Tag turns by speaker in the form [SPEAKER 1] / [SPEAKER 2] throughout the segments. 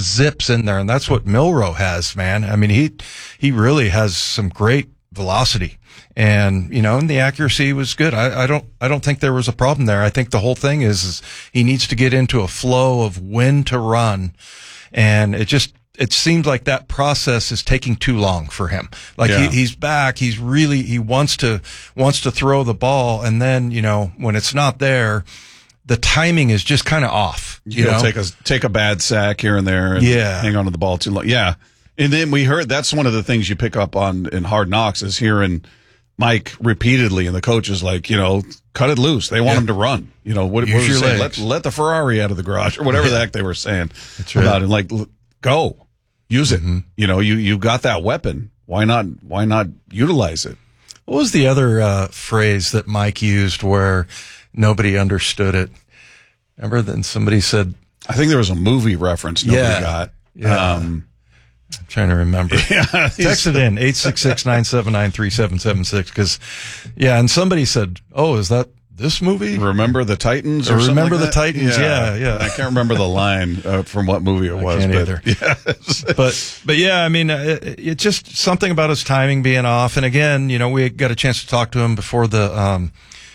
[SPEAKER 1] zips in there, and that's what Milroe has, man. I mean, he really has some great velocity, and and the accuracy was good. I don't think there was a problem there. I think the whole thing is he needs to get into a flow of when to run, and it seems like that process is taking too long for him. Like he's back, he wants to throw the ball, and then when it's not there, the timing is just kind of off.
[SPEAKER 2] Take a bad sack here and there, and hang on to the ball too long. Yeah. And then we heard that's one of the things you pick up on in Hard Knocks is hearing Mike repeatedly, and the coach is like, cut it loose. They want him to run. What was he saying? Let the Ferrari out of the garage, or whatever the heck they were saying about it. Like, go, use it. You got that weapon. Why not utilize it?
[SPEAKER 1] What was the other phrase that Mike used where nobody understood it? Remember then somebody said,
[SPEAKER 2] I think there was a movie reference nobody got.
[SPEAKER 1] Yeah. I'm trying to remember. Text it in 866-979-3776 because, and somebody said, "Oh, is that this movie?
[SPEAKER 2] Remember the Titans or
[SPEAKER 1] Remember
[SPEAKER 2] something
[SPEAKER 1] the Titans?" Yeah.
[SPEAKER 2] I can't remember the line from what movie it was.
[SPEAKER 1] I can't either.
[SPEAKER 2] Yes.
[SPEAKER 1] But yeah, I mean, it's just something about his timing being off. And again, we got a chance to talk to him before the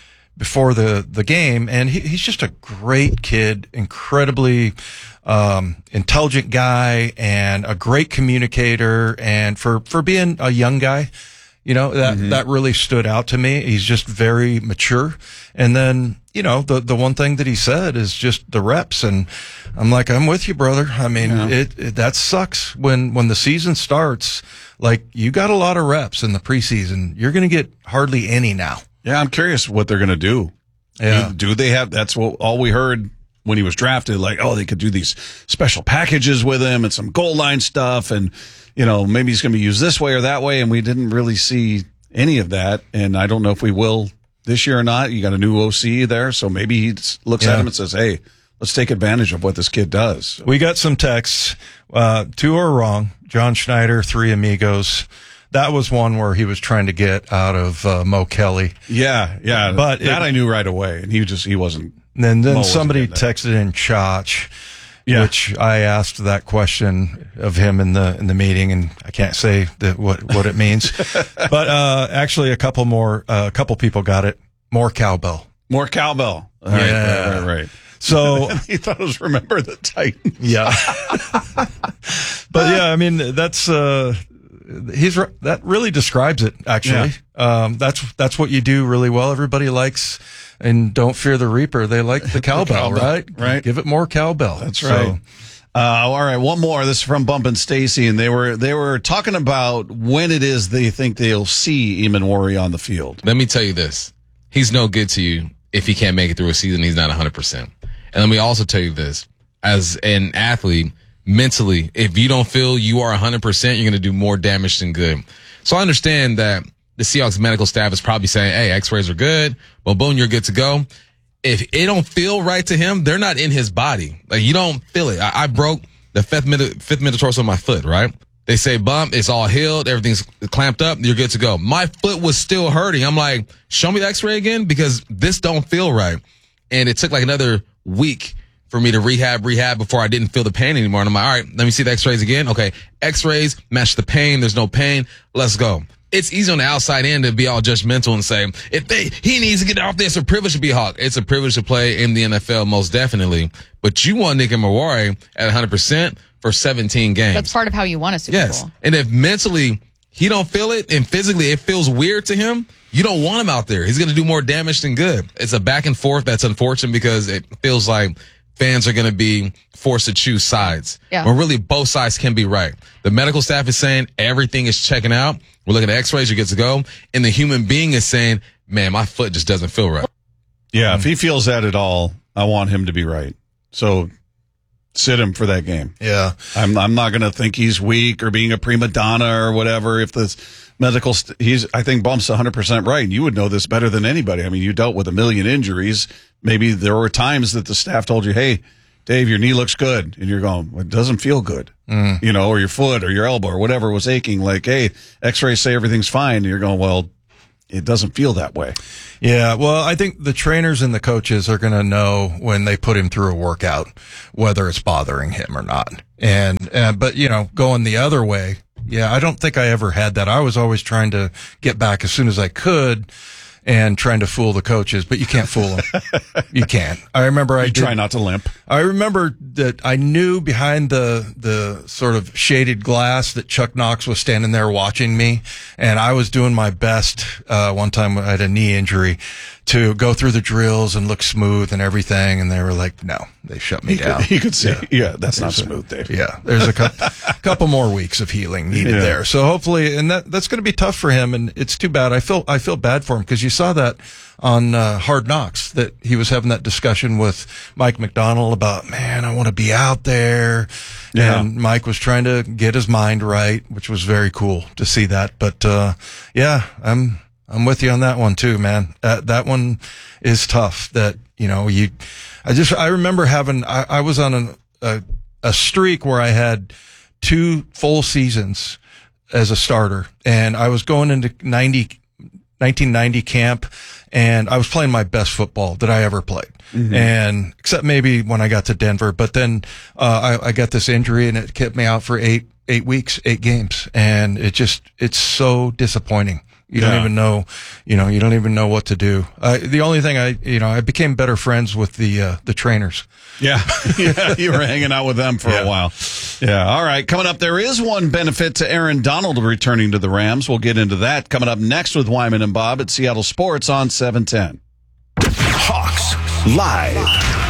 [SPEAKER 1] game, and he's just a great kid, incredibly intelligent guy, and a great communicator. And for being a young guy, that really stood out to me. He's just very mature. And then, the one thing that he said is just the reps. And I'm like, I'm with you, brother. I mean, that sucks when the season starts. Like, you got a lot of reps in the preseason. You're going to get hardly any now.
[SPEAKER 2] Yeah, I'm curious what they're going to do.
[SPEAKER 1] Yeah.
[SPEAKER 2] Do they have, that's all we heard when he was drafted, like, they could do these special packages with him and some goal line stuff. And, maybe he's going to be used this way or that way. And we didn't really see any of that. And I don't know if we will this year or not. You got a new OC there. So maybe he looks at him and says, hey, let's take advantage of what this kid does.
[SPEAKER 1] We got some texts. 2 are wrong. John Schneider, 3 amigos. That was one where he was trying to get out of Mo Kelly.
[SPEAKER 2] Yeah.
[SPEAKER 1] But
[SPEAKER 2] I knew right away, and he wasn't.
[SPEAKER 1] And then somebody texted in Chach, which I asked that question of him in the meeting, and I can't say what it means. But actually, a couple people got it. More cowbell.
[SPEAKER 2] More cowbell. Right.
[SPEAKER 1] So
[SPEAKER 2] he thought it was Remember the Titans.
[SPEAKER 1] Yeah. But yeah, I mean that's. That really describes it, actually. Yeah. That's what you do really well. Everybody likes, and Don't Fear the Reaper. They like the cowbell, right?
[SPEAKER 2] Right.
[SPEAKER 1] Give it more cowbell.
[SPEAKER 2] That's right. All right. One more. This is from Bump and Stacy, and they were talking about when it is they think they'll see Eamon on the field.
[SPEAKER 3] Let me tell you this. He's no good to you if he can't make it through a season. He's not 100%. And let me also tell you this. As an athlete, mentally, if you don't feel you are 100%, you're going to do more damage than good. So I understand that the Seahawks medical staff is probably saying, hey, x-rays are good. Well, boom, you're good to go. If it don't feel right to him, they're not in his body. Like, you don't feel it. I broke the fifth metatarsal of my foot, right? They say bump, it's all healed, everything's clamped up, you're good to go. My foot was still hurting. I'm like, show me the x-ray again because this don't feel right. And it took like another week for me to rehab before I didn't feel the pain anymore. And I'm like, all right, let me see the x-rays again. Okay, x-rays match the pain. There's no pain. Let's go. It's easy on the outside end to be all judgmental and say, he needs to get off this. It's a privilege to be a Hawk. It's a privilege to play in the NFL, most definitely. But you want Nick Emmanwori at 100% for 17 games.
[SPEAKER 4] That's part of how you won a Super Bowl.
[SPEAKER 3] And if mentally he don't feel it and physically it feels weird to him, you don't want him out there. He's going to do more damage than good. It's a back and forth that's unfortunate because it feels like fans are going to be forced to choose sides.
[SPEAKER 4] Yeah.
[SPEAKER 3] When really both sides can be right. The medical staff is saying everything is checking out. We're looking at x-rays, you're good to go. And the human being is saying, man, my foot just doesn't feel right.
[SPEAKER 2] Yeah, if he feels that at all, I want him to be right. So sit him for that game.
[SPEAKER 1] Yeah.
[SPEAKER 2] I'm not going to think he's weak or being a prima donna or whatever. If the medical, I think Bump's 100% right. You would know this better than anybody. I mean, you dealt with a million injuries. Maybe there were times that the staff told you, hey, Dave, your knee looks good. And you're going, well, it doesn't feel good. Or your foot or your elbow or whatever was aching. Like, hey, x-rays say everything's fine. And you're going, well, it doesn't feel that way.
[SPEAKER 1] Yeah, well, I think the trainers and the coaches are going to know when they put him through a workout, whether it's bothering him or not. But going the other way, yeah, I don't think I ever had that. I was always trying to get back as soon as I could and trying to fool the coaches, but you can't fool them. You can't. I remember
[SPEAKER 2] try not to limp.
[SPEAKER 1] I remember that I knew behind the sort of shaded glass that Chuck Knox was standing there watching me, and I was doing my best. One time I had a knee injury to go through the drills and look smooth and everything, and they were like, no, they shut me down.
[SPEAKER 2] You could say, yeah, that's not smooth, Dave.
[SPEAKER 1] Yeah, there's a couple more weeks of healing needed there. So hopefully, and that's going to be tough for him, and it's too bad. I feel bad for him because you saw that on Hard Knocks, that he was having that discussion with Mike McDonald about, man, I want to be out there. Yeah. And Mike was trying to get his mind right, which was very cool to see that. But, I'm with you on that one too, man. That one is tough. I remember I was on a streak where I had 2 full seasons as a starter, and I was going into 1990 camp, and I was playing my best football that I ever played. Mm-hmm. And except maybe when I got to Denver, but then, I got this injury and it kept me out for 8 weeks, 8 games. And it's so disappointing. You don't even know, you don't even know what to do. The only thing I became better friends with the trainers.
[SPEAKER 2] Yeah. Yeah. You were hanging out with them for a while. Yeah. All right. Coming up, there is one benefit to Aaron Donald returning to the Rams. We'll get into that coming up next with Wyman and Bob at Seattle Sports on 710.
[SPEAKER 4] Hawks Live.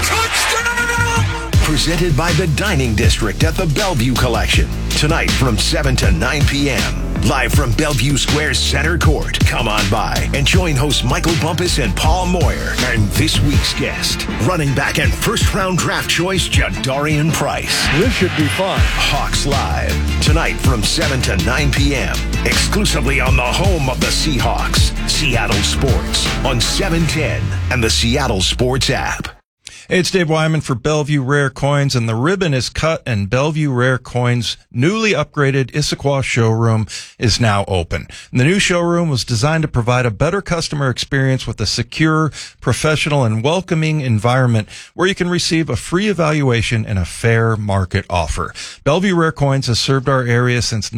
[SPEAKER 4] Touchdown! Presented by the Dining District at the Bellevue Collection. Tonight from 7 to 9 p.m. Live from Bellevue Square's center court. Come on by and join hosts Michael Bumpus and Paul Moyer. And this week's guest, running back and first-round draft choice, Jadarian Price.
[SPEAKER 5] This should be fun.
[SPEAKER 4] Hawks Live. Tonight from 7 to 9 p.m. Exclusively on the home of the Seahawks. Seattle Sports on 710 and the Seattle Sports app.
[SPEAKER 1] Hey, it's Dave Wyman for Bellevue Rare Coins, and the ribbon is cut, and Bellevue Rare Coins' newly upgraded Issaquah showroom is now open. And the new showroom was designed to provide a better customer experience with a secure, professional, and welcoming environment where you can receive a free evaluation and a fair market offer. Bellevue Rare Coins has served our area since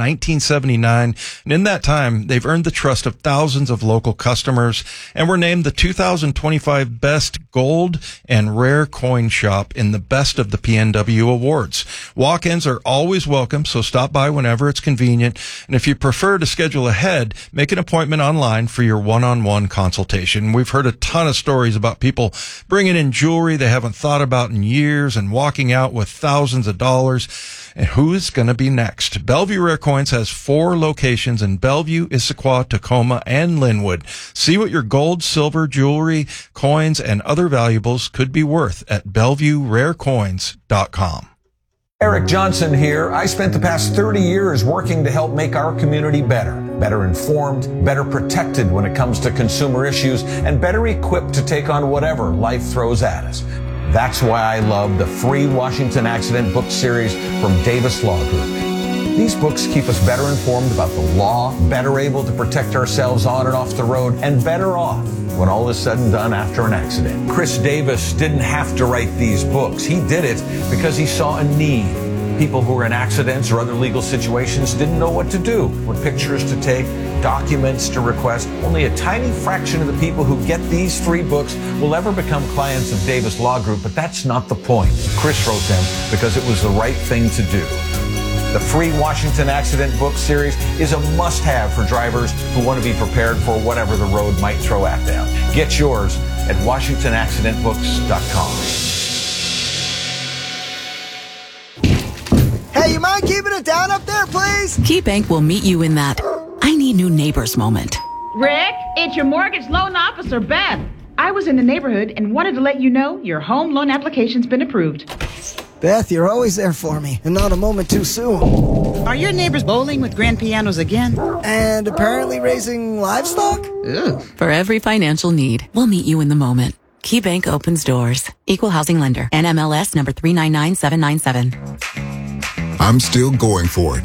[SPEAKER 1] 1979, and in that time, they've earned the trust of thousands of local customers, and were named the 2025 Best Gold and Rare Coin Shop in the Best of the PNW Awards. Walk-ins are always welcome, so stop by whenever it's convenient. And if you prefer to schedule ahead, make an appointment online for your one-on-one consultation. We've heard a ton of stories about people bringing in jewelry they haven't thought about in years and walking out with thousands of dollars. And who's going to be next? Bellevue Rare Coins has 4 locations in Bellevue, Issaquah, Tacoma, and Linwood. See what your gold, silver, jewelry, coins, and other valuables could be worth at BellevueRareCoins.com.
[SPEAKER 6] Eric Johnson here. I spent the past 30 years working to help make our community better informed, better protected when it comes to consumer issues, and better equipped to take on whatever life throws at us. That's why I love the free Washington Accident book series from Davis Law Group. These books keep us better informed about the law, better able to protect ourselves on and off the road, and better off when all is said and done after an accident. Chris Davis didn't have to write these books. He did it because he saw a need. People who were in accidents or other legal situations didn't know what to do, what pictures to take, documents to request. Only a tiny fraction of the people who get these 3 books will ever become clients of Davis Law Group, but that's not the point. Chris wrote them because it was the right thing to do. The free Washington Accident book series is a must-have for drivers who want to be prepared for whatever the road might throw at them. Get yours at WashingtonAccidentBooks.com.
[SPEAKER 7] Hey, you mind keeping it down up there, please?
[SPEAKER 8] KeyBank will meet you in that I need new neighbors moment.
[SPEAKER 9] Rick, it's your mortgage loan officer, Beth. I was in the neighborhood and wanted to let you know your home loan application's been approved.
[SPEAKER 7] Beth, you're always there for me, and not a moment too soon.
[SPEAKER 10] Are your neighbors bowling with grand pianos again?
[SPEAKER 7] And apparently raising livestock?
[SPEAKER 10] Ugh.
[SPEAKER 8] For every financial need, we'll meet you in the moment. KeyBank opens doors. Equal housing lender. NMLS number 399797.
[SPEAKER 11] I'm still going for it.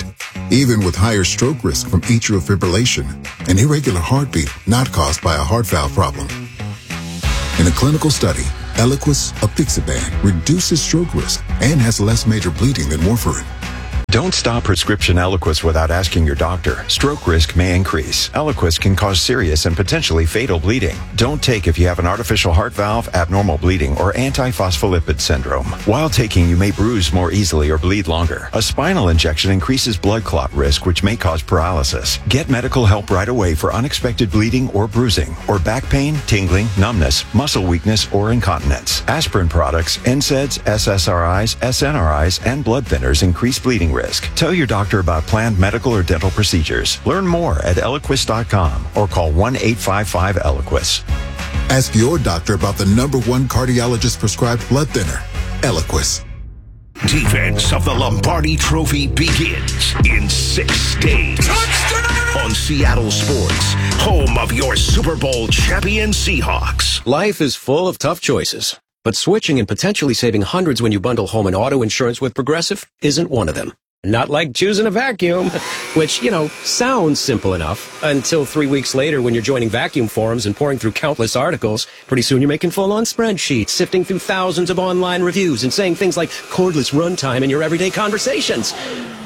[SPEAKER 5] even with higher stroke risk from atrial fibrillation, an irregular heartbeat not caused by a heart valve problem. In a clinical study, Eliquis apixaban reduces stroke risk and has less major bleeding than warfarin.
[SPEAKER 11] Don't stop prescription Eliquis without asking your doctor. Stroke risk may increase. Eliquis can cause serious and potentially fatal bleeding. Don't take if you have an artificial heart valve, abnormal bleeding, or antiphospholipid syndrome. While taking, you may bruise more easily or bleed longer. A spinal injection increases blood clot risk, which may cause paralysis. Get medical help right away for unexpected bleeding or bruising, or back pain, tingling, numbness, muscle weakness, or incontinence. Aspirin products, NSAIDs, SSRIs, SNRIs, and blood thinners increase bleeding risk. Tell your doctor about planned medical or dental procedures. Learn more at Eliquis.com or call 1-855-ELIQUIS.
[SPEAKER 5] Ask your doctor about the #1 cardiologist prescribed blood thinner, Eliquis.
[SPEAKER 4] Defense of the Lombardi Trophy begins in 6 days. Touchdown! On Seattle Sports, home of your Super Bowl champion Seahawks.
[SPEAKER 12] Life is full of tough choices, but switching and potentially saving hundreds when you bundle home and auto insurance with Progressive isn't one of them. Not like choosing a vacuum, which, sounds simple enough until 3 weeks later when you're joining vacuum forums and pouring through countless articles. Pretty soon you're making full-on spreadsheets, sifting through thousands of online reviews and saying things like cordless runtime in your everyday conversations.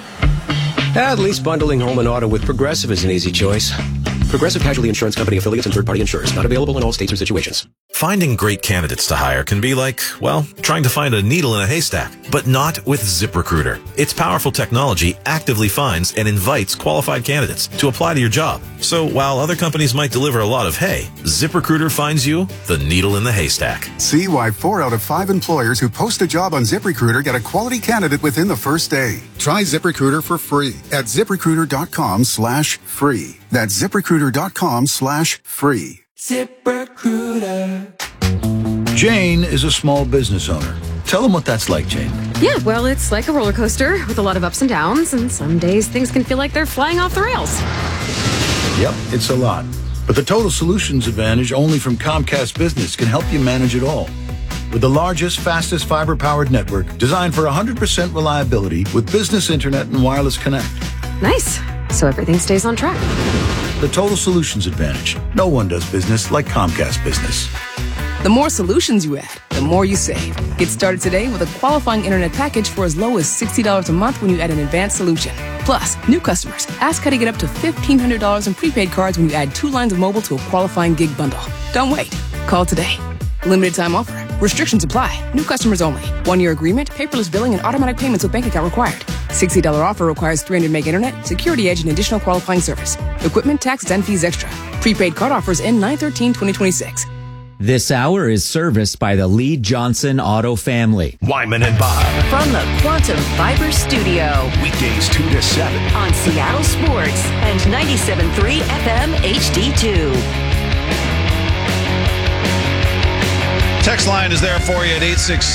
[SPEAKER 12] At least bundling home and auto with Progressive is an easy choice. Progressive Casualty Insurance Company affiliates and third-party insurers. Not available in all states or situations.
[SPEAKER 13] Finding great candidates to hire can be like, trying to find a needle in a haystack, but not with ZipRecruiter. Its powerful technology actively finds and invites qualified candidates to apply to your job. So while other companies might deliver a lot of hay, ZipRecruiter finds you the needle in the haystack.
[SPEAKER 14] See why 4 out of 5 employers who post a job on ZipRecruiter get a quality candidate within the first day. Try ZipRecruiter for free at ZipRecruiter.com/free. That's ZipRecruiter.com/free.
[SPEAKER 15] ZipRecruiter. Jane is a small business owner. Tell them what that's like, Jane.
[SPEAKER 16] Yeah, well, it's like a roller coaster with a lot of ups and downs, and some days things can feel like they're flying off the rails.
[SPEAKER 15] Yep, it's a lot. But the Total Solutions Advantage only from Comcast Business can help you manage it all. With the largest, fastest fiber-powered network designed for 100% reliability with business internet and wireless connect.
[SPEAKER 16] Nice. So everything stays on track.
[SPEAKER 15] The Total Solutions Advantage. No one does business like Comcast Business.
[SPEAKER 17] The more solutions you add, the more you save. Get started today with a qualifying internet package for as low as $60 a month when you add an advanced solution. Plus, new customers, ask how to get up to $1,500 in prepaid cards when you add 2 lines of mobile to a qualifying gig bundle. Don't wait. Call today. Limited time offer. Restrictions apply. New customers only. 1-year agreement, paperless billing, and automatic payments with bank account required. $60 offer requires 300 meg internet, security edge, and additional qualifying service. Equipment, taxes, and fees extra. Prepaid card offers end 9/13/2026.
[SPEAKER 18] This hour is serviced by the Lee Johnson Auto family.
[SPEAKER 4] Wyman and Bob.
[SPEAKER 19] From the Quantum Fiber Studio.
[SPEAKER 4] Weekdays 2 to 7.
[SPEAKER 19] On Seattle Sports and 97.3 FM HD2.
[SPEAKER 2] Text line is there for you at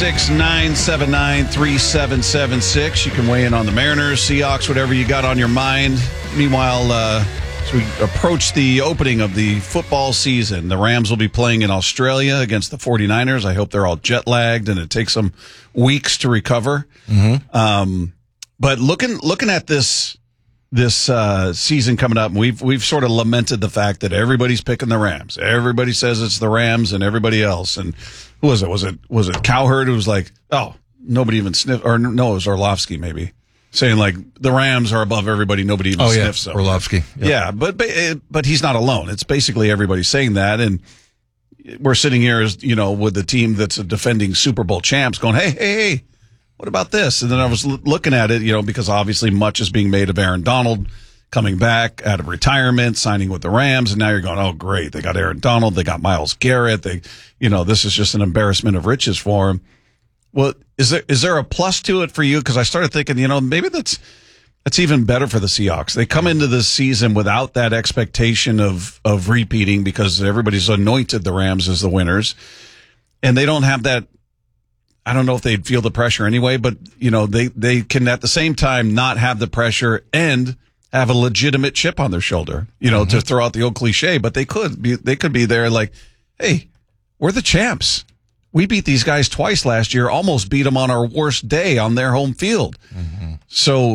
[SPEAKER 2] 866-979-3776. You can weigh in on the Mariners, Seahawks, whatever you got on your mind. Meanwhile, as we approach the opening of the football season, the Rams will be playing in Australia against the 49ers. I hope they're all jet lagged and it takes them weeks to recover. Mm-hmm. But looking at this season coming up, we've sort of lamented the fact that everybody's picking the Rams. Everybody says it's the Rams and everybody else. And who was it? Was it Cowherd who was like, oh, nobody even sniffed? Or no, it was Orlovsky maybe saying like the Rams are above everybody. Nobody even sniffs them.
[SPEAKER 1] Orlovsky. Yep.
[SPEAKER 2] Yeah, but he's not alone. It's basically everybody saying that, and we're sitting here as with the team that's a defending Super Bowl champs, going, hey. What about this? And then I was looking at it, because obviously much is being made of Aaron Donald coming back out of retirement, signing with the Rams. And now you're going, oh, great. They got Aaron Donald. They got Myles Garrett. This is just an embarrassment of riches for him. Well, is there a plus to it for you? Because I started thinking, maybe that's even better for the Seahawks. They come into this season without that expectation of repeating because everybody's anointed the Rams as the winners. And they don't have that. I don't know if they'd feel the pressure anyway, but they can at the same time not have the pressure and have a legitimate chip on their shoulder, to throw out the old cliche, but they could be there like, hey, we're the champs. We beat these guys twice last year, almost beat them on our worst day on their home field. Mm-hmm. So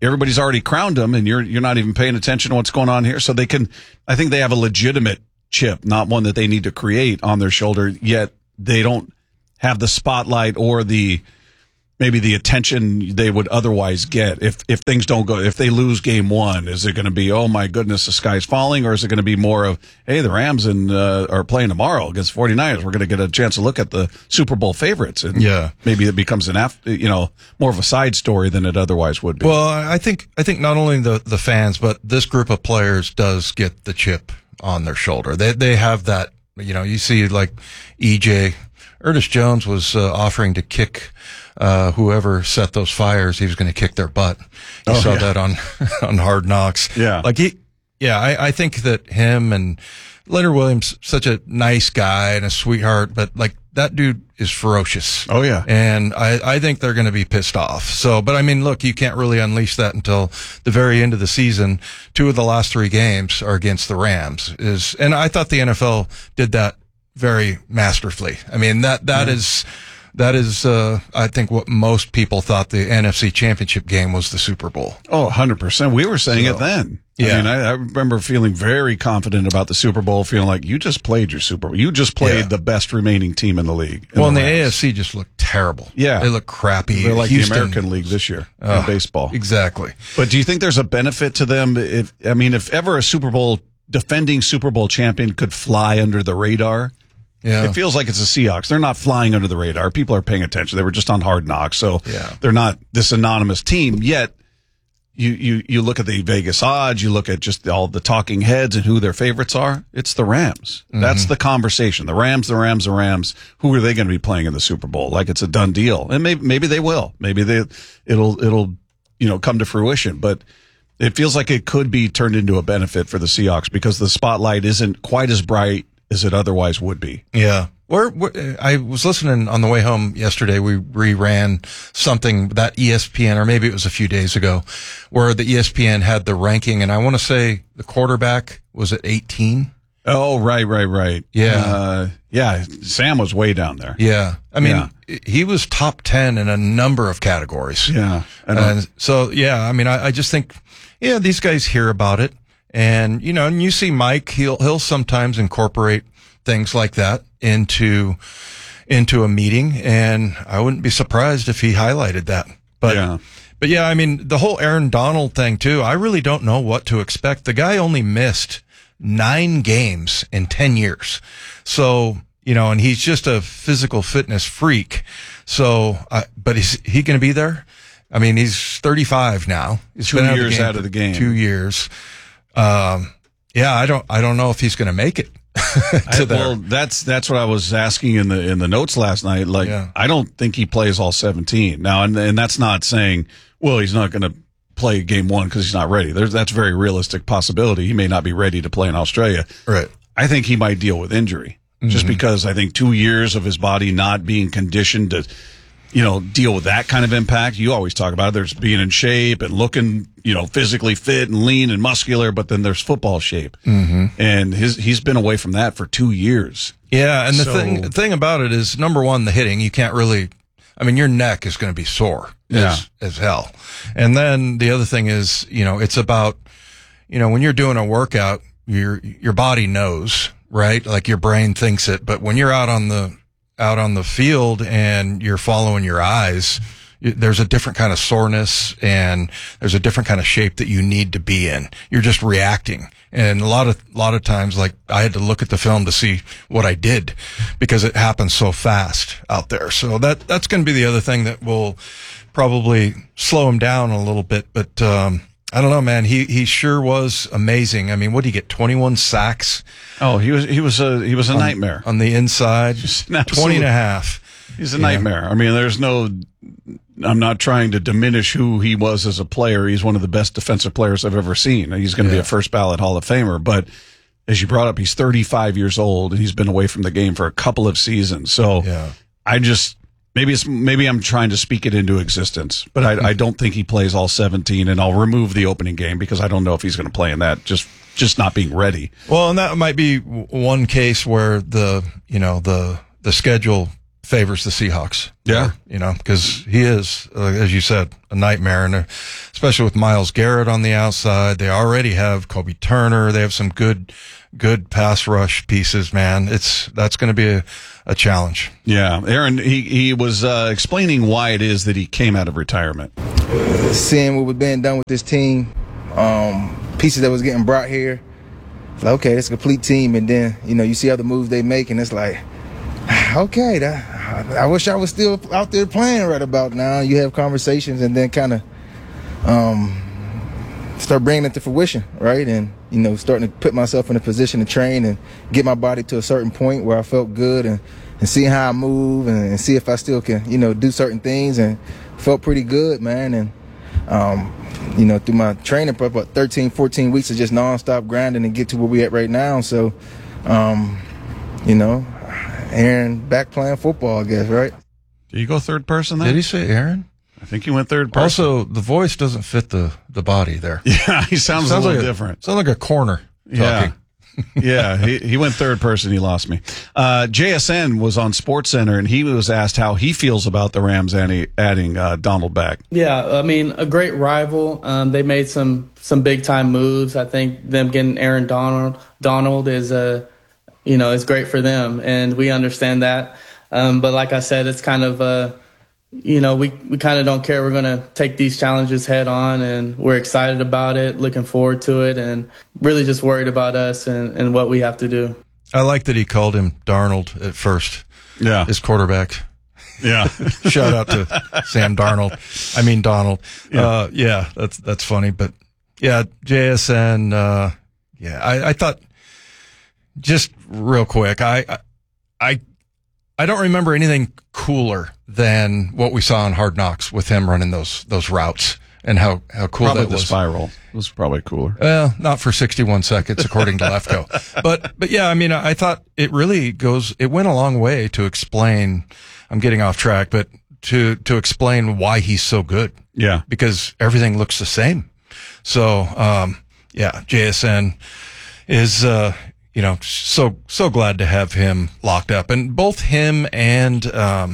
[SPEAKER 2] everybody's already crowned him, and you're not even paying attention to what's going on here. So I think they have a legitimate chip, not one that they need to create on their shoulder, yet they don't have the spotlight or maybe the attention they would otherwise get if things don't go. If they lose game one, is it going to be, oh my goodness, the sky's falling, or is it going to be more of, hey, the Rams are playing tomorrow against 49ers. We're going to get a chance to look at the Super Bowl favorites, and maybe it becomes more of a side story than it otherwise would be.
[SPEAKER 1] Well, I think not only the fans, but this group of players does get the chip on their shoulder. They have that. You see like EJ. Ernest Jones was offering to kick whoever set those fires. He was going to kick their butt. You saw that on Hard Knocks.
[SPEAKER 2] Yeah.
[SPEAKER 1] I think that him and Leonard Williams, such a nice guy and a sweetheart, but like that dude is ferocious.
[SPEAKER 2] Oh yeah.
[SPEAKER 1] And I think they're going to be pissed off. So, but I mean, look, you can't really unleash that until the very end of the season. 2 of the last 3 games are against the Rams. And I thought the NFL did that very masterfully. I mean, that is I think what most people thought the NFC Championship game was the Super Bowl.
[SPEAKER 2] Oh, 100%. We were saying it then.
[SPEAKER 1] Yeah.
[SPEAKER 2] I mean, I remember feeling very confident about the Super Bowl, feeling like you just played your Super Bowl. You just played the best remaining team in the league.
[SPEAKER 1] And the AFC just looked terrible.
[SPEAKER 2] Yeah.
[SPEAKER 1] They look crappy.
[SPEAKER 2] They're like Houston, the American League this year in baseball.
[SPEAKER 1] Exactly.
[SPEAKER 2] But do you think there's a benefit to them? If ever a defending Super Bowl champion could fly under the radar, it feels like it's the Seahawks. They're not flying under the radar. People are paying attention. They were just on Hard Knocks, so they're not this anonymous team. Yet, you look at the Vegas odds, you look at just all the talking heads and who their favorites are. It's the Rams. Mm-hmm. That's the conversation. The Rams. Who are they going to be playing in the Super Bowl? Like it's a done deal. And maybe they will. Maybe it'll come to fruition. But it feels like it could be turned into a benefit for the Seahawks because the spotlight isn't quite as bright as it otherwise would be.
[SPEAKER 1] Yeah. I was listening on the way home yesterday. We reran something that ESPN, or maybe it was a few days ago, where the ESPN had the ranking, and I want to say the quarterback was at 18.
[SPEAKER 2] Oh, right.
[SPEAKER 1] Yeah.
[SPEAKER 2] Sam was way down there.
[SPEAKER 1] Yeah. I mean, he was top 10 in a number of categories.
[SPEAKER 2] Yeah.
[SPEAKER 1] And so, I mean, I just think, these guys hear about it. And, and you see Mike, he'll sometimes incorporate things like that into a meeting. And I wouldn't be surprised if he highlighted that. But I mean, the whole Aaron Donald thing too, I really don't know what to expect. The guy only missed 9 games in 10 years. So, and he's just a physical fitness freak. So, but is he going to be there? I mean, he's 35 now. He's
[SPEAKER 2] 2 years out of the game.
[SPEAKER 1] 2 years. I don't know if he's going to make it.
[SPEAKER 2] Well, that's what I was asking in the notes last night. Like, I don't think he plays all 17 now, and that's not saying, well, he's not going to play game 1 because he's not ready. That's a very realistic possibility. He may not be ready to play in Australia.
[SPEAKER 1] Right.
[SPEAKER 2] I think he might deal with injury just because I think 2 years of his body not being conditioned to, deal with that kind of impact. You always talk about it. There's being in shape and looking, physically fit and lean and muscular, but then there's football shape. Mm-hmm. And he's been away from that for 2 years.
[SPEAKER 1] Yeah. And the thing about it is, number one, the hitting, you can't really, your neck is going to be sore as hell. And then the other thing is, it's about, when you're doing a workout, your body knows, right? Like your brain thinks it, but when you're out on the field and you're following your eyes, there's a different kind of soreness and there's a different kind of shape that you need to be in. You're just reacting. And a lot of times, like, I had to look at the film to see what I did because it happens so fast out there. So that's going to be the other thing that will probably slow him down a little bit. But, I don't know, man. He sure was amazing. I mean, what did he get? 21 sacks.
[SPEAKER 2] Oh, he was a nightmare
[SPEAKER 1] on the inside. 20 and a half.
[SPEAKER 2] He's a nightmare. I mean, I'm not trying to diminish who he was as a player. He's one of the best defensive players I've ever seen. He's going to be a first ballot Hall of Famer. But as you brought up, he's 35 years old and he's been away from the game for a couple of seasons. So maybe I'm trying to speak it into existence, but I don't think he plays all 17, and I'll remove the opening game because I don't know if he's going to play in that. Just not being ready.
[SPEAKER 1] Well, and that might be one case where the schedule favors the Seahawks.
[SPEAKER 2] Yeah.
[SPEAKER 1] Because he is, as you said, a nightmare. And especially with Myles Garrett on the outside, they already have Kobe Turner. They have some good pass rush pieces, man. That's going to be a challenge.
[SPEAKER 2] Yeah. Aaron, he was explaining why it is that he came out of retirement.
[SPEAKER 20] Seeing what was being done with this team, pieces that was getting brought here, it's like, okay, it's a complete team. And then, you see other moves they make, and it's like, okay, I wish I was still out there playing right about now. You have conversations and then kind of start bringing it to fruition, right? And, starting to put myself in a position to train and get my body to a certain point where I felt good and seeing how I move and see if I still can, do certain things, and felt pretty good, man. And, through my training prep, about 13, 14 weeks of just nonstop grinding and get to where we at right now. So, Aaron back playing football, I guess, right?
[SPEAKER 2] Did you go third person then?
[SPEAKER 1] Did he say Aaron?
[SPEAKER 2] I think he went third person.
[SPEAKER 1] Also, the voice doesn't fit the body there.
[SPEAKER 2] Yeah, he sounds a little different.
[SPEAKER 1] Sounds like a corner talking.
[SPEAKER 2] Yeah, he went third person. He lost me. JSN was on SportsCenter, and he was asked how he feels about the Rams adding Donald back.
[SPEAKER 21] Yeah, I mean, a great rival. They made some big-time moves. I think them getting Aaron Donald is is great for them, and we understand that. But like I said, it's kind of we kind of don't care. We're going to take these challenges head on, and we're excited about it, looking forward to it, and really just worried about us and what we have to do.
[SPEAKER 1] I like that he called him Darnold at first.
[SPEAKER 2] Yeah.
[SPEAKER 1] His quarterback.
[SPEAKER 2] Yeah.
[SPEAKER 1] Shout out to Sam Darnold. I mean, Donald. Yeah. That's funny. But yeah, JSN, I thought, just real quick, I don't remember anything cooler than what we saw in Hard Knocks with him running those routes and how cool
[SPEAKER 2] probably
[SPEAKER 1] that was.
[SPEAKER 2] The spiral was probably cooler.
[SPEAKER 1] Well, not for 61 seconds, according to Lefko. But yeah, I mean, I thought it went a long way to explain, I'm getting off track, but to explain why he's so good.
[SPEAKER 2] Yeah.
[SPEAKER 1] Because everything looks the same. So, JSN is, so glad to have him locked up, and both him and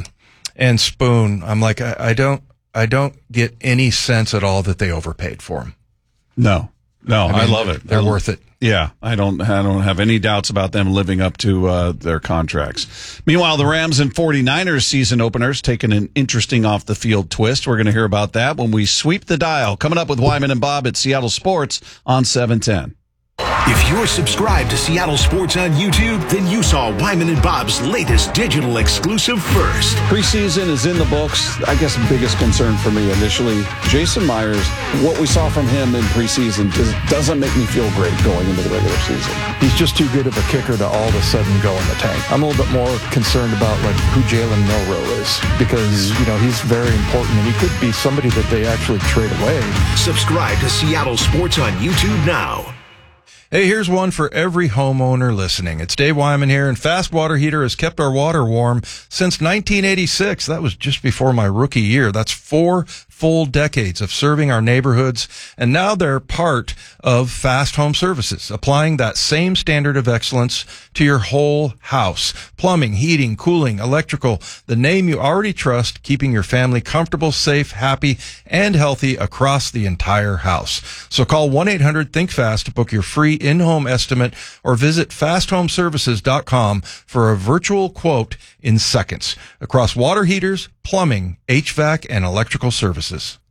[SPEAKER 1] Spoon. I'm like, I don't get any sense at all that they overpaid for him.
[SPEAKER 2] No, I love it.
[SPEAKER 1] They're worth it.
[SPEAKER 2] Yeah, I don't have any doubts about them living up to their contracts. Meanwhile, the Rams and 49ers season openers taking an interesting off the field twist. We're going to hear about that when we sweep the dial. Coming up with Wyman and Bob at Seattle Sports on 710.
[SPEAKER 4] If you're subscribed to Seattle Sports on YouTube, then you saw Wyman and Bob's latest digital exclusive first.
[SPEAKER 2] Preseason is in the books. I guess the biggest concern for me initially, Jason Myers, what we saw from him in preseason doesn't make me feel great going into the regular season.
[SPEAKER 22] He's just too good of a kicker to all of a sudden go in the tank. I'm a little bit more concerned about who Jalen Milroe is, because, he's very important, and he could be somebody that they actually trade away.
[SPEAKER 4] Subscribe to Seattle Sports on YouTube now.
[SPEAKER 1] Hey, here's one for every homeowner listening. It's Dave Wyman here, and Fast Water Heater has kept our water warm since 1986. That was just before my rookie year. That's 4 full decades of serving our neighborhoods, and now they're part of Fast Home Services, applying that same standard of excellence to your whole house. Plumbing, heating, cooling, electrical, the name you already trust, keeping your family comfortable, safe, happy, and healthy across the entire house. So call 1-800-THINK-FAST to book your free in-home estimate, or visit fasthomeservices.com for a virtual quote in seconds across water heaters, plumbing, HVAC, and electrical services.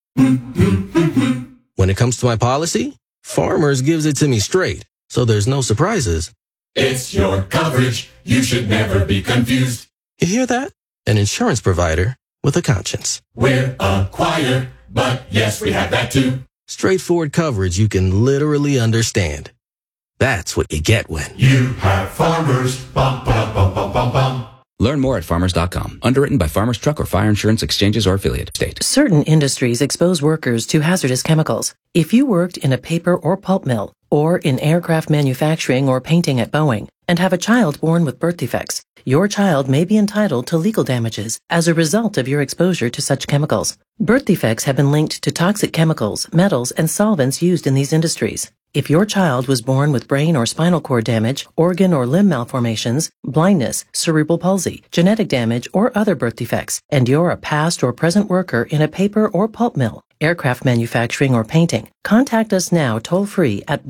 [SPEAKER 23] When it comes to my policy, Farmers gives it to me straight, so there's no surprises.
[SPEAKER 24] It's your coverage. You should never be confused.
[SPEAKER 23] You hear that? An insurance provider with a conscience.
[SPEAKER 24] We're a choir, but yes, we have that too.
[SPEAKER 23] Straightforward coverage you can literally understand. That's what you get when
[SPEAKER 24] you have Farmers. Bum, bum, bum, bum, bum, bum.
[SPEAKER 25] Learn more at farmers.com. Underwritten by Farmers Truck or Fire Insurance Exchanges or Affiliate State.
[SPEAKER 26] Certain industries expose workers to hazardous chemicals. If you worked in a paper or pulp mill, or in aircraft manufacturing or painting at Boeing, and have a child born with birth defects, your child may be entitled to legal damages as a result of your exposure to such chemicals. Birth defects have been linked to toxic chemicals, metals, and solvents used in these industries. If your child was born with brain or spinal cord damage, organ or limb malformations, blindness, cerebral palsy, genetic damage, or other birth defects, and you're a past or present worker in a paper or pulp mill, aircraft manufacturing, or painting, contact us now toll-free at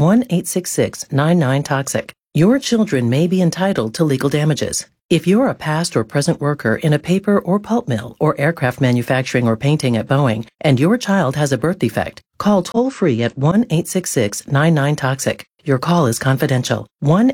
[SPEAKER 26] 1-866-99-TOXIC. Your children may be entitled to legal damages. If you're a past or present worker in a paper or pulp mill or aircraft manufacturing or painting at Boeing, and your child has a birth defect, call toll-free at 1-866-99-TOXIC. Your call is confidential.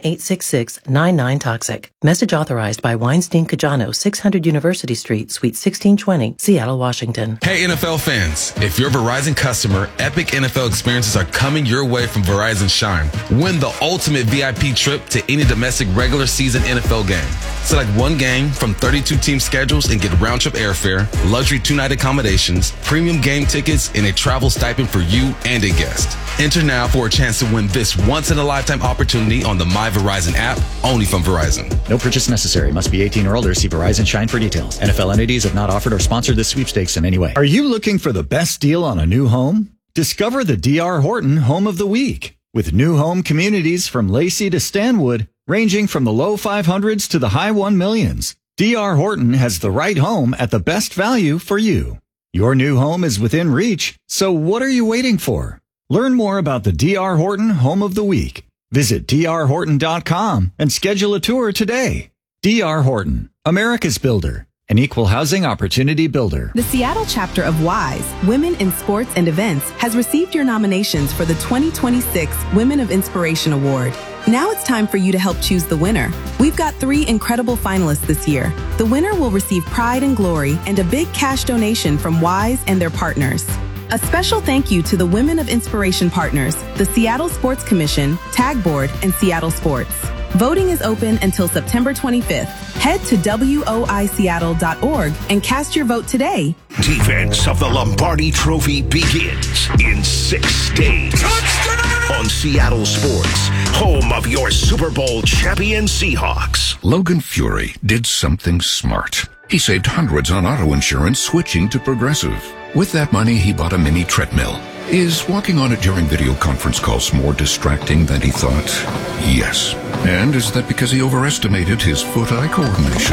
[SPEAKER 26] 1-866-99-TOXIC. Message authorized by Weinstein Cajano, 600 University Street, Suite 1620, Seattle, Washington.
[SPEAKER 3] Hey, NFL fans. If you're a Verizon customer, epic NFL experiences are coming your way from Verizon Shine. Win the ultimate VIP trip to any domestic regular season NFL game. Select one game from 32 team schedules and get round-trip airfare, luxury 2-night accommodations, premium game tickets, and a travel stipend for you and a guest. Enter now for a chance to win this once-in-a-lifetime opportunity on the My Verizon app, only from Verizon.
[SPEAKER 6] No purchase necessary. Must be 18 or older. See Verizon Shine for details. NFL entities have not offered or sponsored this sweepstakes in any way.
[SPEAKER 7] Are you looking for the best deal on a new home? Discover the D.R. Horton Home of the Week. With new home communities from Lacey to Stanwood, ranging from the low 500s to the high 1 millions. D.R. Horton has the right home at the best value for you. Your new home is within reach, so what are you waiting for? Learn more about the D.R. Horton Home of the Week. Visit drhorton.com and schedule a tour today. D.R. Horton, America's builder, an equal housing opportunity builder.
[SPEAKER 8] The Seattle chapter of WISE, Women in Sports and Events, has received your nominations for the 2026 Women of Inspiration Award. Now it's time for you to help choose the winner. We've got 3 incredible finalists this year. The winner will receive pride and glory and a big cash donation from WISE and their partners. A special thank you to the Women of Inspiration partners, the Seattle Sports Commission, Tag Board, and Seattle Sports. Voting is open until September 25th. Head to woiseattle.org and cast your vote today.
[SPEAKER 4] Defense of the Lombardi Trophy begins in 6 days. Touchdown! On Seattle Sports, home of your Super Bowl champion Seahawks.
[SPEAKER 9] Logan Fury did something smart. He saved hundreds on auto insurance switching to Progressive. With that money, he bought a mini treadmill. Is walking on it during video conference calls more distracting than he thought? Yes. And is that because he overestimated his foot-eye coordination?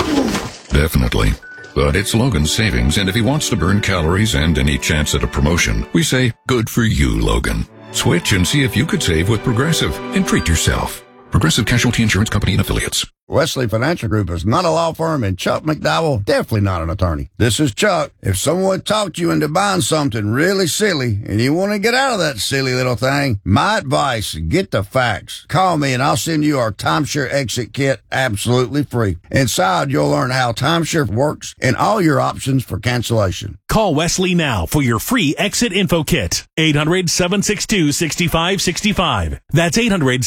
[SPEAKER 9] Definitely. But it's Logan's savings, and if he wants to burn calories and any chance at a promotion, we say, good for you, Logan. Switch and see if you could save with Progressive and treat yourself. Progressive Casualty Insurance Company and Affiliates.
[SPEAKER 10] Wesley Financial Group is not a law firm, and Chuck McDowell definitely not an attorney. This is Chuck. If someone talked you into buying something really silly and you want to get out of that silly little thing, my advice, get the facts. Call me and I'll send you our timeshare exit kit absolutely free. Inside, you'll learn how timeshare works and all your options for cancellation.
[SPEAKER 27] Call Wesley now for your free exit info kit. 800-762-6565. That's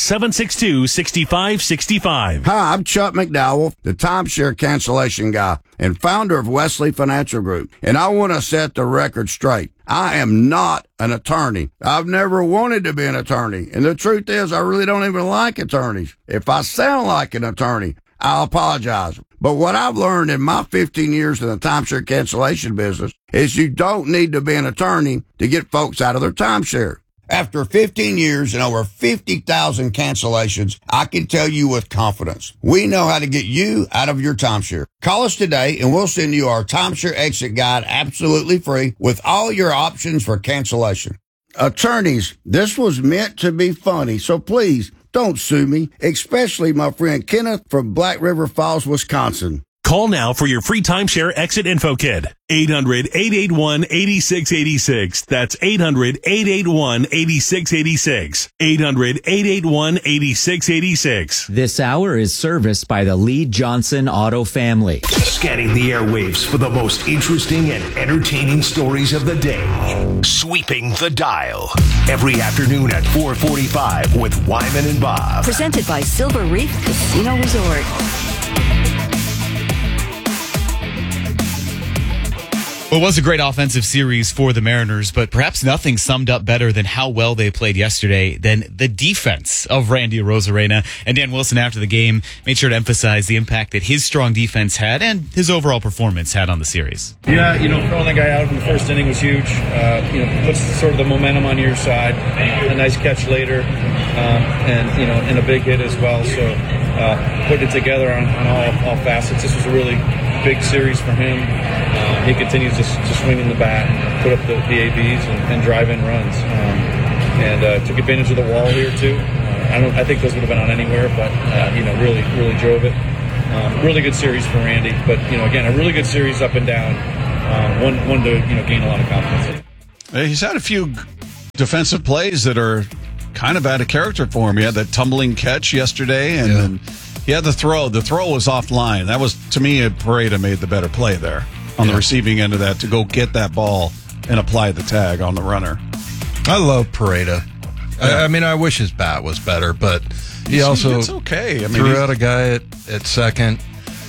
[SPEAKER 27] 800-762-6565.
[SPEAKER 10] Hi, I'm Chuck McDowell, the timeshare cancellation guy and founder of Wesley Financial Group. And I want to set the record straight. I am not an attorney. I've never wanted to be an attorney. And the truth is, I really don't even like attorneys. If I sound like an attorney, I'll apologize. But what I've learned in my 15 years in the timeshare cancellation business is you don't need to be an attorney to get folks out of their timeshare. After 15 years and over 50,000 cancellations, I can tell you with confidence, we know how to get you out of your timeshare. Call us today and we'll send you our timeshare exit guide absolutely free with all your options for cancellation. Attorneys, this was meant to be funny, so please don't sue me, especially my friend Kenneth from Black River Falls, Wisconsin.
[SPEAKER 27] Call now for your free timeshare exit info kit. 800-881-8686. That's 800-881-8686. 800-881-8686.
[SPEAKER 18] This hour is serviced by the Lee Johnson Auto family.
[SPEAKER 4] Scanning the airwaves for the most interesting and entertaining stories of the day. Sweeping the dial. Every afternoon at 4:45 with Wyman and Bob.
[SPEAKER 19] Presented by Silver Reef Casino Resort.
[SPEAKER 5] Well, it was a great offensive series for the Mariners, but perhaps nothing summed up better than how well they played yesterday than the defense of Randy Arozarena. And Dan Wilson, after the game, made sure to emphasize the impact that his strong defense had and his overall performance had on the series.
[SPEAKER 11] Yeah, throwing that guy out in the first inning was huge. Puts sort of the momentum on your side. A nice catch later, and a big hit as well. So putting it together on all facets. This was a really big series for him. He continues to swing in the bat, and put up the ABs and drive in runs, and took advantage of the wall here too. I think those would have been on anywhere, but really drove it. Really good series for Randy, but again, a really good series up and down. One to gain a lot of confidence.
[SPEAKER 2] He's had a few defensive plays that are kind of out of character for him. He had that tumbling catch yesterday, and then he had the throw. The throw was offline. That was, to me, Pareda made the better play there on the receiving end of that to go get that ball and apply the tag on the runner.
[SPEAKER 1] I love Pareda. I mean, I wish his bat was better, but he also
[SPEAKER 2] it's okay.
[SPEAKER 1] Threw out a guy at second.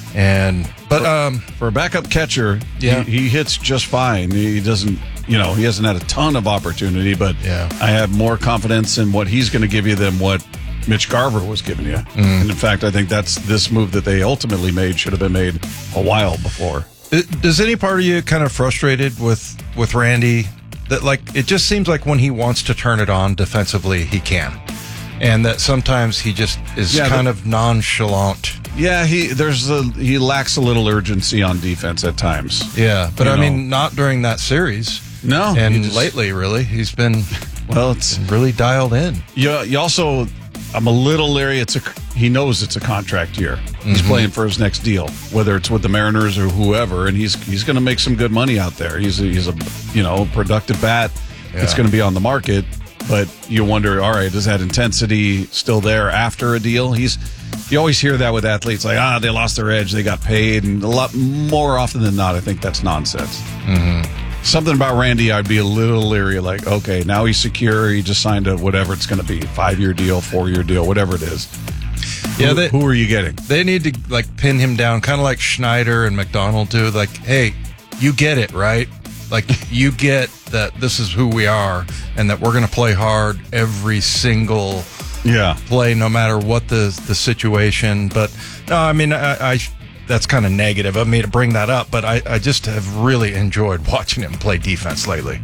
[SPEAKER 1] But
[SPEAKER 2] for a backup catcher, he hits just fine. He doesn't, he hasn't had a ton of opportunity, but I have more confidence in what he's going to give you than what Mitch Garver was giving you. And in fact, I think this move that they ultimately made should have been made a while before.
[SPEAKER 1] Does any part of you kind of frustrated with Randy that, like, it just seems like when he wants to turn it on defensively, he can, and that sometimes he just is kind of nonchalant.
[SPEAKER 2] Yeah, he lacks a little urgency on defense at times.
[SPEAKER 1] Yeah, but I mean, not during that series.
[SPEAKER 2] No,
[SPEAKER 1] and lately, really, he's been it's really dialed in.
[SPEAKER 2] You also, I'm a little leery. He knows it's a contract year. He's playing for his next deal, whether it's with the Mariners or whoever, and he's going to make some good money out there. He's a productive bat. It's going to be on the market, but you wonder, all right, is that intensity still there after a deal? You always hear that with athletes, like, they lost their edge, they got paid, and a lot more often than not, I think that's nonsense. Something about Randy, I'd be a little leery, like, okay, now he's secure, he just signed a whatever it's going to be, 5-year deal, 4-year deal, whatever it is.
[SPEAKER 1] Yeah,
[SPEAKER 2] who are you getting?
[SPEAKER 1] They need to pin him down, kind of like Schneider and McDonald do. Like, hey, you get it, right? Like, you get that this is who we are, and that we're going to play hard every single play, no matter what the situation. But no, I mean, I that's kind of negative of me to bring that up, but I just have really enjoyed watching him play defense lately.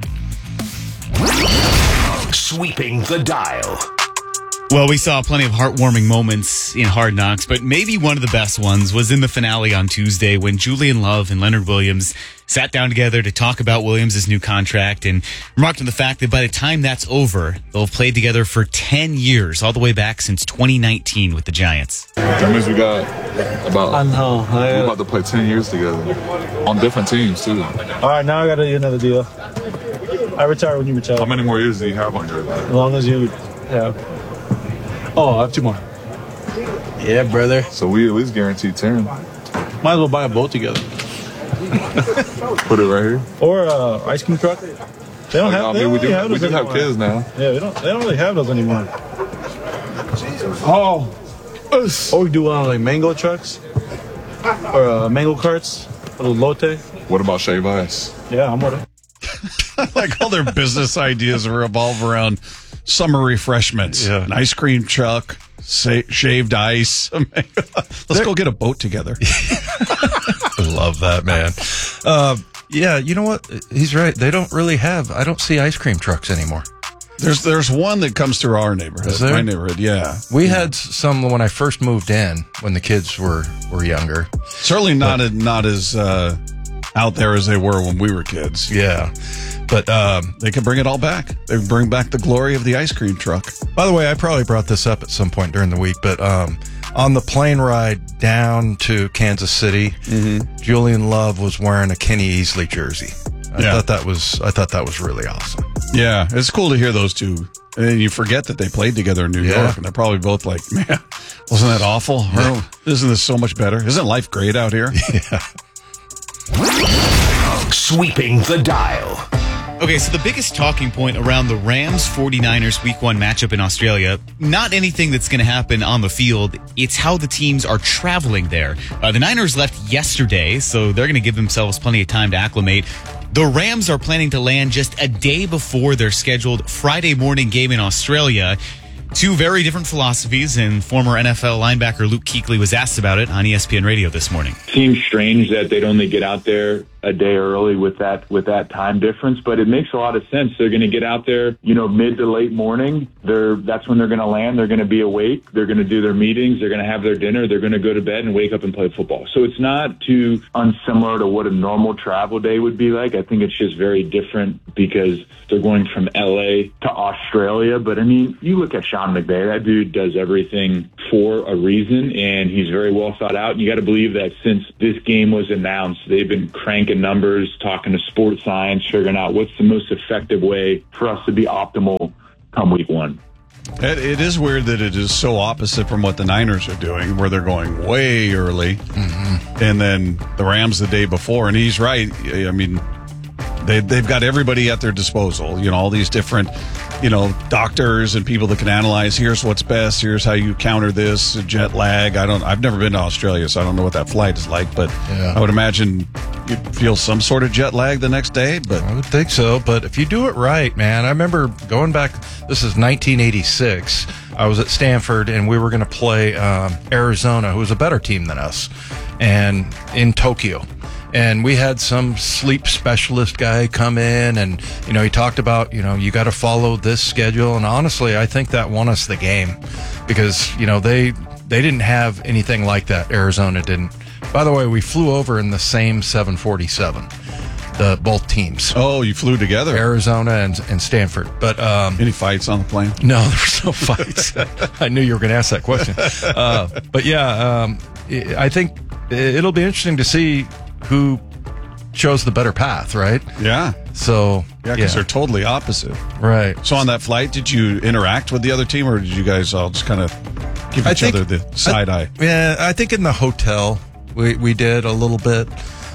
[SPEAKER 4] Sweeping the dial.
[SPEAKER 5] Well, we saw plenty of heartwarming moments in Hard Knocks, but maybe one of the best ones was in the finale on Tuesday when Julian Love and Leonard Williams sat down together to talk about Williams' new contract and remarked on the fact that by the time that's over, they'll have played together for 10 years, all the way back since 2019 with the Giants.
[SPEAKER 12] That means we're about to play 10 years together on different teams, too.
[SPEAKER 13] All right, now I got to do another deal. I retire when you retire.
[SPEAKER 12] How many more years do you have on your life?
[SPEAKER 13] As long as you have. Oh, I have 2 more. Yeah, brother.
[SPEAKER 12] So we at least guaranteed 10.
[SPEAKER 13] Might as well buy a boat together.
[SPEAKER 12] Put it right here.
[SPEAKER 13] Or ice cream truck. They don't have.
[SPEAKER 12] We do have kids now.
[SPEAKER 13] Yeah, they don't really have those anymore. Oh, or we do like mango trucks or mango carts, a little lotte.
[SPEAKER 12] What about shave ice?
[SPEAKER 13] Yeah, I'm with it.
[SPEAKER 2] Like all their business ideas revolve around summer refreshments. Yeah. An ice cream truck, shaved ice. Let's go get a boat together.
[SPEAKER 1] I love that, man. Yeah, you know what? He's right. They don't really have. I don't see ice cream trucks anymore.
[SPEAKER 2] There's one that comes through our neighborhood.
[SPEAKER 1] Is there?
[SPEAKER 2] My neighborhood, yeah.
[SPEAKER 1] We had some when I first moved in, when the kids were younger.
[SPEAKER 2] Certainly not as out there as they were when we were kids.
[SPEAKER 1] Yeah. But
[SPEAKER 2] they can bring it all back. They bring back the glory of the ice cream truck.
[SPEAKER 1] By the way, I probably brought this up at some point during the week, but on the plane ride down to Kansas City, Julian Love was wearing a Kenny Easley jersey. I thought that was really awesome.
[SPEAKER 2] Yeah, it's cool to hear those two. And then you forget that they played together in New York, and they're probably both like, man, wasn't that awful? Yeah. Isn't this so much better? Isn't life great out here?
[SPEAKER 1] Yeah.
[SPEAKER 4] Sweeping the dial.
[SPEAKER 5] Okay, so the biggest talking point around the Rams-49ers Week 1 matchup in Australia, not anything that's going to happen on the field, it's how the teams are traveling there. The Niners left yesterday, so they're going to give themselves plenty of time to acclimate. The Rams are planning to land just a day before their scheduled Friday morning game in Australia. Two very different philosophies, and former NFL linebacker Luke Kuechly was asked about it on ESPN Radio this morning.
[SPEAKER 14] Seems strange that they'd only get out there a day early with that time difference, but it makes a lot of sense. They're going to get out there, mid to late morning. That's when they're going to land. They're going to be awake. They're going to do their meetings. They're going to have their dinner. They're going to go to bed and wake up and play football. So it's not too unsimilar to what a normal travel day would be like. I think it's just very different because they're going from LA to Australia. But I mean, you look at Sean McVay, that dude does everything for a reason, and he's very well thought out. And you got to believe that since this game was announced, they've been cranking numbers, talking to sports science, figuring out what's the most effective way for us to be optimal come week one.
[SPEAKER 2] It is weird that it is so opposite from what the Niners are doing, where they're going way early, and then the Rams the day before. And he's right. I mean, they've got everybody at their disposal. All these different, doctors and people that can analyze. Here's what's best. Here's how you counter this jet lag. I've never been to Australia, so I don't know what that flight is like. But I would imagine you'd feel some sort of jet lag the next day. But
[SPEAKER 1] I would think so. But if you do it right, man, I remember going back. This is 1986. I was at Stanford, and we were going to play Arizona, who was a better team than us, and in Tokyo. And we had some sleep specialist guy come in, and, he talked about, you got to follow this schedule. And honestly, I think that won us the game because, they didn't have anything like that. Arizona didn't. By the way, we flew over in the same 747, both teams.
[SPEAKER 2] Oh, you flew together?
[SPEAKER 1] Arizona and Stanford. But
[SPEAKER 2] any fights on the plane?
[SPEAKER 1] No, there were no fights. I knew you were going to ask that question. But yeah, I think it'll be interesting to see who chose the better path, right?
[SPEAKER 2] Yeah.
[SPEAKER 1] So,
[SPEAKER 2] because they're totally opposite.
[SPEAKER 1] Right.
[SPEAKER 2] So on that flight, did you interact with the other team, or did you guys all just kind of give each other the side eye?
[SPEAKER 1] Yeah, I think in the hotel we did a little bit.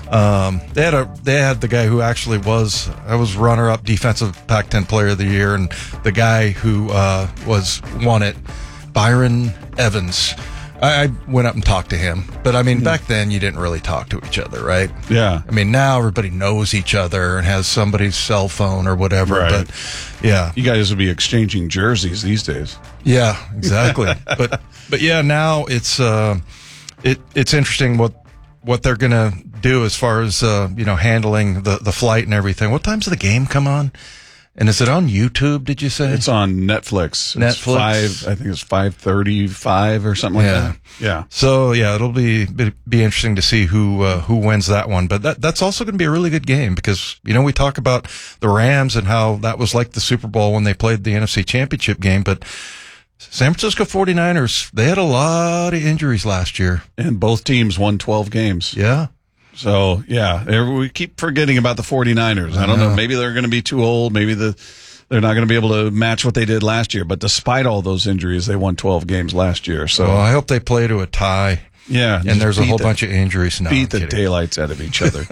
[SPEAKER 1] They had the guy who actually was runner-up defensive Pac-10 player of the year, and the guy who won it, Byron Evans. I went up and talked to him, but I mean, back then you didn't really talk to each other, right?
[SPEAKER 2] Yeah.
[SPEAKER 1] I mean, now everybody knows each other and has somebody's cell phone or whatever.
[SPEAKER 2] Right.
[SPEAKER 1] But yeah,
[SPEAKER 2] you guys would be exchanging jerseys these days.
[SPEAKER 1] Yeah, exactly. but yeah, now it's interesting what they're gonna do as far as handling the flight and everything. What time's the game come on? And is it on YouTube, did you say?
[SPEAKER 2] It's on Netflix.
[SPEAKER 1] Netflix?
[SPEAKER 2] I think it's 5:35 or something like that. Yeah.
[SPEAKER 1] So, yeah, it'll be interesting to see who wins that one. But that's also going to be a really good game because, we talk about the Rams and how that was like the Super Bowl when they played the NFC Championship game. But San Francisco 49ers, they had a lot of injuries last year.
[SPEAKER 2] And both teams won 12 games.
[SPEAKER 1] Yeah.
[SPEAKER 2] So, yeah, we keep forgetting about the 49ers. I don't know. Maybe they're going to be too old. Maybe they're not going to be able to match what they did last year. But despite all those injuries, they won 12 games last year. So
[SPEAKER 1] I hope they play to a tie.
[SPEAKER 2] Yeah.
[SPEAKER 1] And there's a whole bunch of injuries now.
[SPEAKER 2] Beat the daylights out of each other.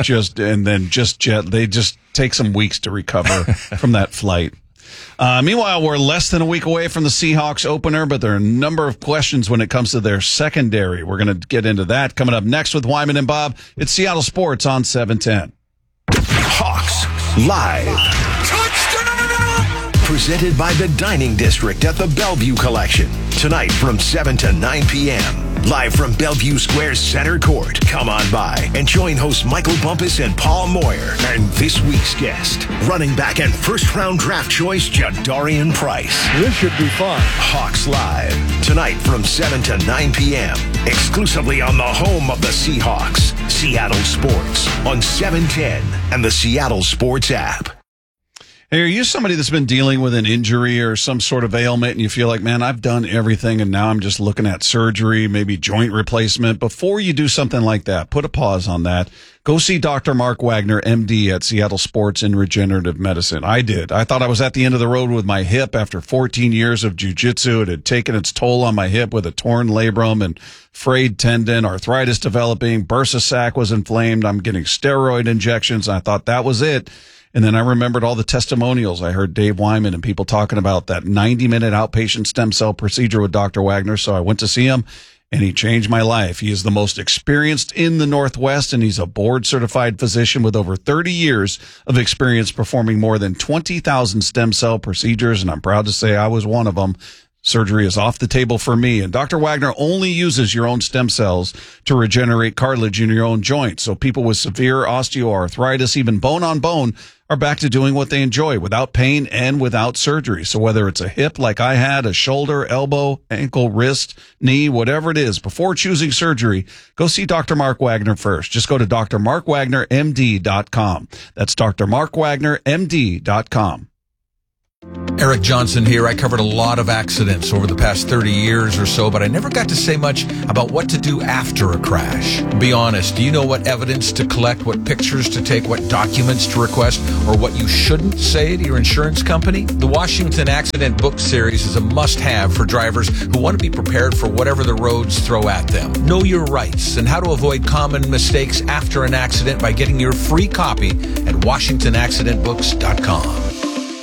[SPEAKER 2] They just take some weeks to recover from that flight. Meanwhile, we're less than a week away from the Seahawks opener, but there are a number of questions when it comes to their secondary. We're going to get into that coming up next with Wyman and Bob. It's Seattle Sports on 710.
[SPEAKER 4] Hawks Live. Touchdown! Presented by the Dining District at the Bellevue Collection. Tonight from 7 to 9 p.m. Live from Bellevue Square's center court. Come on by and join hosts Michael Bumpus and Paul Moyer. And this week's guest, running back and first-round draft choice, Jadarian Price.
[SPEAKER 15] This should be fun.
[SPEAKER 4] Hawks Live. Tonight from 7 to 9 p.m. Exclusively on the home of the Seahawks. Seattle Sports on 710 and the Seattle Sports app.
[SPEAKER 2] Hey, are you somebody that's been dealing with an injury or some sort of ailment and you feel like, man, I've done everything and now I'm just looking at surgery, maybe joint replacement? Before you do something like that, put a pause on that. Go see Dr. Mark Wagner, MD at Seattle Sports in Regenerative Medicine. I did. I thought I was at the end of the road with my hip after 14 years of jiu-jitsu. It had taken its toll on my hip with a torn labrum and frayed tendon, arthritis developing, bursa sac was inflamed. I'm getting steroid injections. I thought that was it. And then I remembered all the testimonials. I heard Dave Wyman and people talking about that 90-minute outpatient stem cell procedure with Dr. Wagner. So I went to see him, and he changed my life. He is the most experienced in the Northwest, and he's a board-certified physician with over 30 years of experience performing more than 20,000 stem cell procedures, and I'm proud to say I was one of them. Surgery is off the table for me, and Dr. Wagner only uses your own stem cells to regenerate cartilage in your own joints. So people with severe osteoarthritis, even bone on bone, are back to doing what they enjoy without pain and without surgery. So whether it's a hip like I had, a shoulder, elbow, ankle, wrist, knee, whatever it is, before choosing surgery, go see Dr. Mark Wagner first. Just go to drmarkwagnermd.com. That's drmarkwagnermd.com.
[SPEAKER 15] Eric Johnson here. I covered a lot of accidents over the past 30 years or so, but I never got to say much about what to do after a crash. Be honest, do you know what evidence to collect, what pictures to take, what documents to request, or what you shouldn't say to your insurance company? The Washington Accident Book Series is a must-have for drivers who want to be prepared for whatever the roads throw at them. Know your rights and how to avoid common mistakes after an accident by getting your free copy at WashingtonAccidentBooks.com.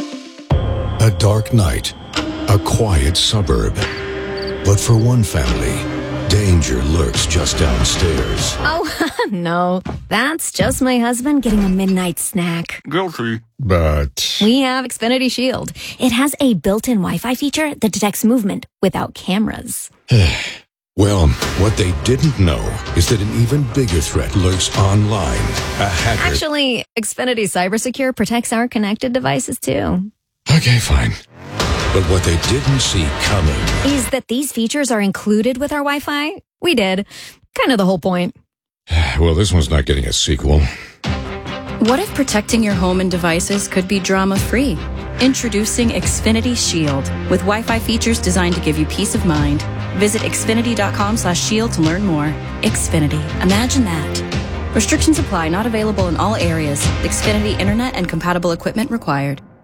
[SPEAKER 9] A dark night, a quiet suburb. But for one family, danger lurks just downstairs.
[SPEAKER 16] Oh, no. That's just my husband getting a midnight snack.
[SPEAKER 9] Guilty. But
[SPEAKER 16] we have Xfinity Shield. It has a built-in Wi-Fi feature that detects movement without cameras.
[SPEAKER 9] Well, what they didn't know is that an even bigger threat lurks online. A hacker.
[SPEAKER 16] Actually, Xfinity CyberSecure protects our connected devices, too.
[SPEAKER 9] Okay, fine. But what they didn't see coming
[SPEAKER 16] is that these features are included with our Wi-Fi. We did. Kind of the whole point.
[SPEAKER 9] Well, this one's not getting a sequel.
[SPEAKER 17] What if protecting your home and devices could be drama-free? Introducing Xfinity Shield with Wi-Fi features designed to give you peace of mind. Visit Xfinity.com/shield to learn more. Xfinity. Imagine that. Restrictions apply. Not available in all areas. Xfinity Internet and compatible equipment required.